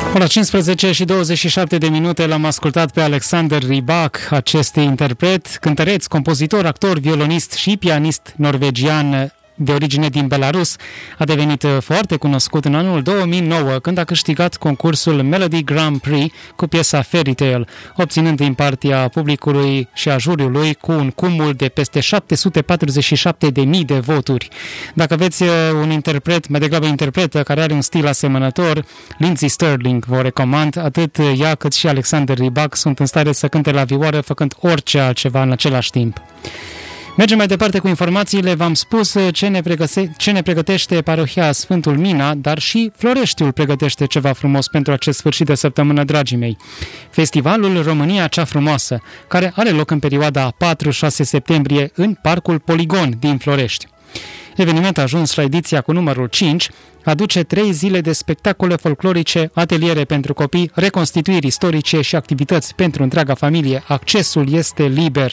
Ora 15 și 27 de minute l-am ascultat pe Alexander Rybak, acest interpret, cântăreț, compozitor, actor, violonist și pianist norvegian de origine din Belarus. A devenit foarte cunoscut în anul 2009 când a câștigat concursul Melody Grand Prix cu piesa Fairy Tale, obținând din partea publicului și a juriului cu un cumul de peste 747.000 de voturi. Dacă aveți un interpret, mai degrabă interpretă, care are un stil asemănător, Lindsey Stirling vă recomand. Atât ea cât și Alexander Rybak sunt în stare să cânte la vioară făcând orice altceva în același timp. Mergem mai departe cu informațiile. V-am spus ce ne pregătește parohia Sfântul Mina, dar și Floreștiul pregătește ceva frumos pentru acest sfârșit de săptămână, dragii mei. Festivalul România Cea Frumoasă, care are loc în perioada 4-6 septembrie în Parcul Poligon din Florești. Evenimentul a ajuns la ediția cu numărul 5, aduce 3 zile de spectacole folclorice, ateliere pentru copii, reconstituiri istorice și activități pentru întreaga familie. Accesul este liber.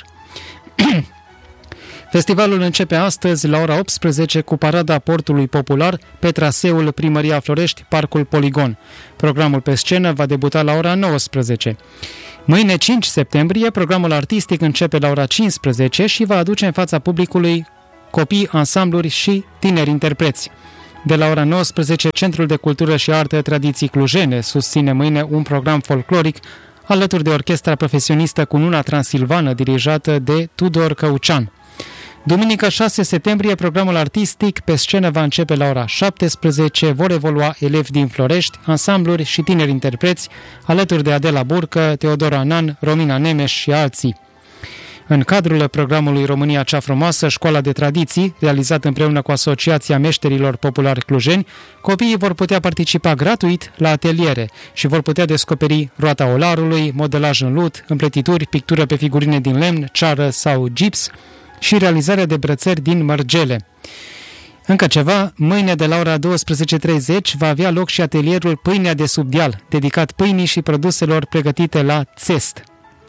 Festivalul începe astăzi la ora 18 cu parada Portului Popular pe traseul Primăria Florești, Parcul Poligon. Programul pe scenă va debuta la ora 19. Mâine, 5 septembrie, programul artistic începe la ora 15 și va aduce în fața publicului copii, ansambluri și tineri interpreți. De la ora 19, Centrul de Cultură și Artă Tradiții Clujene susține mâine un program folcloric alături de orchestra profesionistă Cununa Transilvană dirijată de Tudor Căucean. Duminică 6 septembrie, programul artistic pe scenă va începe la ora 17, vor evolua elevi din Florești, ansambluri și tineri interpreți, alături de Adela Burcă, Teodora Anan, Romina Nemes și alții. În cadrul programului România Cea Frumoasă, Școala de Tradiții, realizat împreună cu Asociația Meșterilor Populari Clujeni, copiii vor putea participa gratuit la ateliere și vor putea descoperi roata olarului, modelaj în lut, împletituri, pictură pe figurine din lemn, ceară sau gips, și realizarea de brățări din mărgele. Încă ceva, mâine de la ora 12:30 va avea loc și atelierul Pâinea de sub deal, dedicat pâinii și produselor pregătite la țest.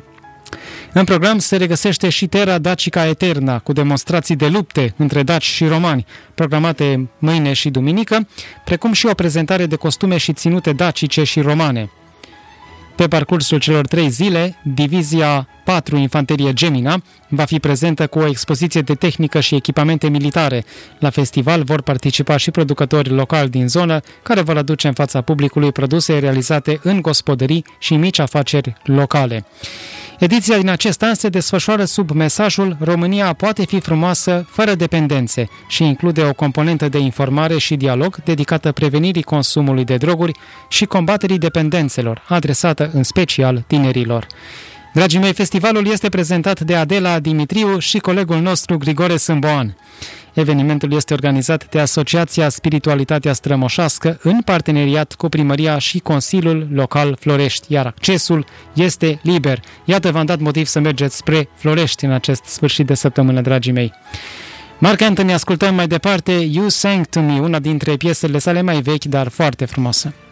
În program se regăsește și Terra Dacica Eterna, cu demonstrații de lupte între daci și romani, programate mâine și duminică, precum și o prezentare de costume și ținute dacice și romane. Pe parcursul celor 3 zile, Divizia 4 Infanterie Gemina va fi prezentă cu o expoziție de tehnică și echipamente militare. La festival vor participa și producători locali din zonă, care vor aduce în fața publicului produse realizate în gospodării și mici afaceri locale. Ediția din acest an se desfășoară sub mesajul România poate fi frumoasă fără dependențe și include o componentă de informare și dialog dedicată prevenirii consumului de droguri și combaterii dependențelor, adresată în special tinerilor. Dragii mei, festivalul este prezentat de Adela Dimitriu și colegul nostru Grigore Sâmboan. Evenimentul este organizat de Asociația Spiritualitatea Strămoșească în parteneriat cu Primăria și Consiliul Local Florești, iar accesul este liber. Iată, v-am dat motiv să mergeți spre Florești în acest sfârșit de săptămână, dragii mei. Marc Anthony, ascultăm mai departe You Sang To Me, una dintre piesele sale mai vechi, dar foarte frumoasă.